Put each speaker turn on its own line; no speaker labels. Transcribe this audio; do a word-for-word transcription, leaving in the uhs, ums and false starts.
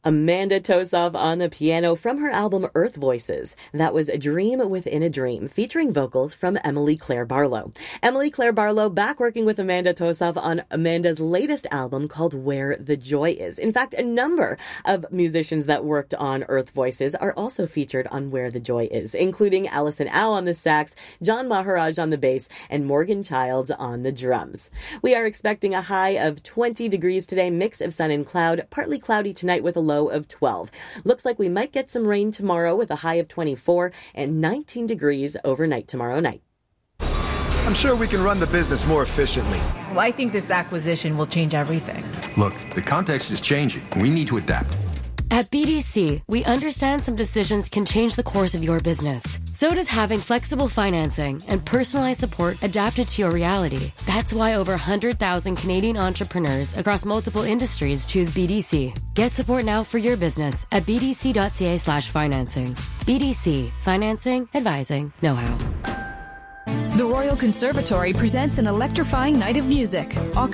Amanda Tosov on the piano from her album Earth Voices. That was A Dream Within a Dream, featuring vocals from Emily Claire Barlow. Emily Claire Barlow back working with Amanda Tosov on Amanda's latest album called Where the Joy Is. In fact, a number of musicians that worked on Earth Voices are also featured on Where the Joy Is, including Allison Au on the sax, John Maharaj on the bass, and Morgan Childs on the drums. We are expecting a high of twenty degrees today, mix of sun and cloud, partly cloudy tonight with a low of twelve. Looks like we might get some rain tomorrow with a high of twenty-four and nineteen degrees overnight tomorrow night.
I'm sure we can run the business more efficiently.
Well, I think this acquisition will change everything.
Look, the context is changing. We need to adapt.
At B D C, we understand some decisions can change the course of your business. So does having flexible financing and personalized support adapted to your reality. That's why over one hundred thousand Canadian entrepreneurs across multiple industries choose B D C. Get support now for your business at bdc.ca slash financing. B D C. Financing, advising, know-how.
The Royal Conservatory presents an electrifying night of music.